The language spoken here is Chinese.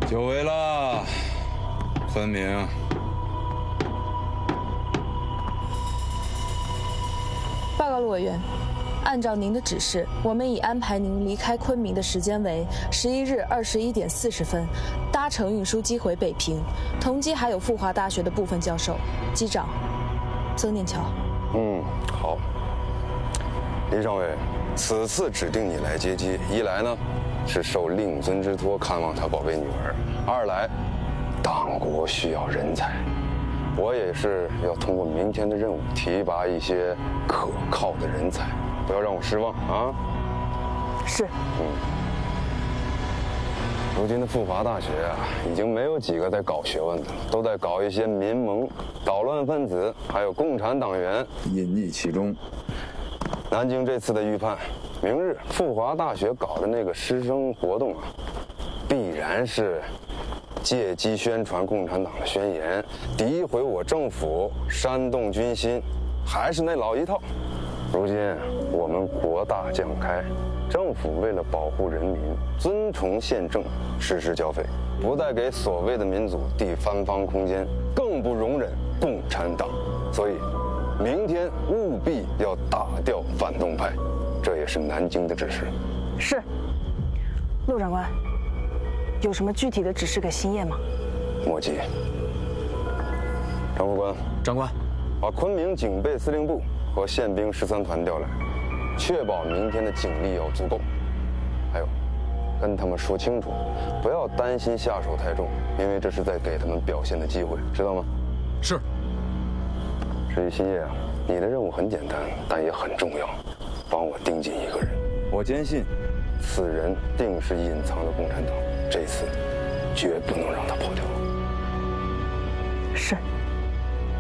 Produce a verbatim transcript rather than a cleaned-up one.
久违了，昆明。 报告陆委员，按照您的指示，我们已安排您离开昆明的时间为十一日二十一点四十分，搭乘运输机回北平。同机还有复华大学的部分教授、机长曾念桥。 嗯，好。李上尉，此次指定你来接机，一来呢是受令尊之托看望他宝贝女儿，二来党国需要人才，我也是要通过明天的任务提拔一些可靠的人才，不要让我失望啊！ 是。 嗯。如今的复华大学啊，已经没有几个在搞学问的了，都在搞一些民盟、捣乱分子，还有共产党员隐匿其中。南京这次的预判，明日复华大学搞的那个师生活动啊，必然是借机宣传共产党的宣言，诋毁我政府，煽动军心，还是那老一套。如今我们国大将开，政府为了保护人民，遵从宪政，实施交费，不再给所谓的民主地三方空间，更不容忍共产党。所以明天务必要打掉反动派，这也是南京的指示。 是。陆长官，有什么具体的指示给兴业吗？ 莫急。张副官， 长官， 把昆明警备司令部和宪兵十三团调来，确保明天的警力要足够。还有，跟他们说清楚，不要担心下手太重，因为这是在给他们表现的机会，知道吗？ 是。 至于兴业啊，你的任务很简单，但也很重要，帮我盯紧一个人。我坚信，此人定是隐藏的共产党，这次绝不能让他跑掉。 是。